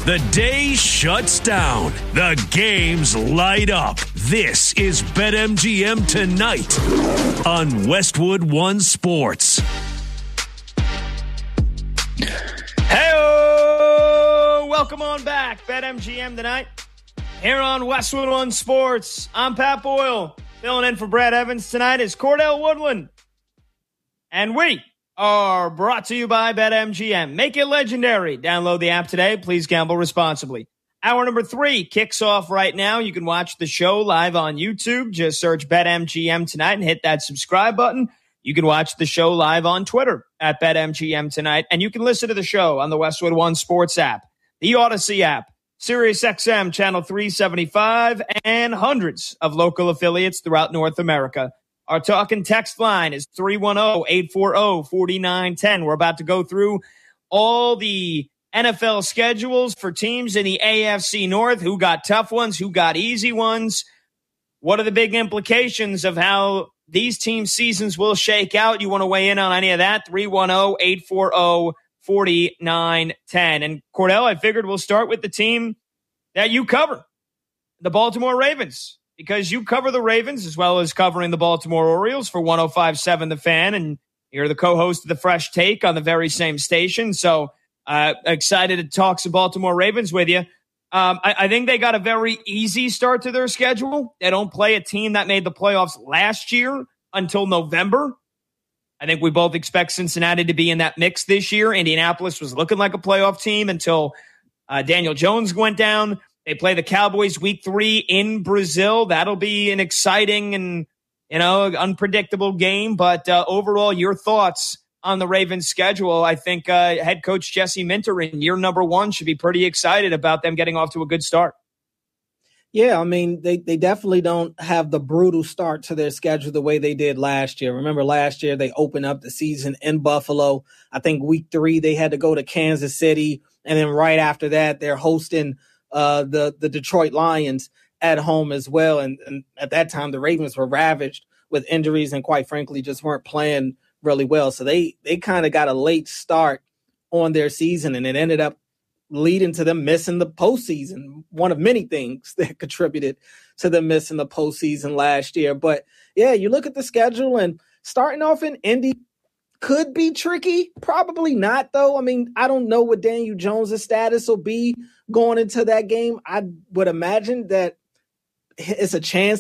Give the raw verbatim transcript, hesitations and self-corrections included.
The day shuts down. The games light up. This is BetMGM Tonight on Westwood One Sports. Hey, welcome on back. BetMGM Tonight here on Westwood One Sports. I'm Pat Boyle. Filling in for Brad Evans tonight is Cordell Woodland. And we are brought to you by BetMGM. Make it legendary. Download the app today. Please gamble responsibly. Hour number three kicks off right now. You can watch the show live on YouTube. Just search BetMGM Tonight and hit that subscribe button. You can watch the show live on Twitter at BetMGM Tonight. And you can listen to the show on the Westwood One Sports app, the Odyssey app, SiriusXM Channel three seventy-five, and hundreds of local affiliates throughout North America. Our talk and text line is three one zero, eight four zero, four nine one zero. We're about to go through all the N F L schedules for teams in the A F C North. Who got tough ones? Who got easy ones? What are the big implications of how these team seasons will shake out? You want to weigh in on any of that? three one zero, eight four zero, four nine one zero. And Cordell, I figured we'll start with the team that you cover, the Baltimore Ravens. Because you cover the Ravens as well as covering the Baltimore Orioles for one oh five point seven The Fan, and you're the co-host of the Fresh Take on the very same station. So uh, excited to talk some Baltimore Ravens with you. Um, I, I think they got a very easy start to their schedule. They don't play a team that made the playoffs last year until November. I think we both expect Cincinnati to be in that mix this year. Indianapolis was looking like a playoff team until uh, Daniel Jones went down. They play the Cowboys week three in Brazil. That'll be an exciting and, you know, unpredictable game. But uh, overall, your thoughts on the Ravens schedule? I think uh, head coach Jesse Minter in year number one should be pretty excited about them getting off to a good start. Yeah, I mean, they, they definitely don't have the brutal start to their schedule the way they did last year. Remember last year they opened up the season in Buffalo. I think week three they had to go to Kansas City. And then right after that, they're hosting Uh, the, the Detroit Lions at home as well. And, and at that time, the Ravens were ravaged with injuries and quite frankly, just weren't playing really well. So they, they kind of got a late start on their season, and it ended up leading to them missing the postseason. One of many things that contributed to them missing the postseason last year. But yeah, you look at the schedule and starting off in Indy could be tricky. Probably not, though. I mean, I don't know what Daniel Jones' status will be going into that game. I would imagine that it's a chance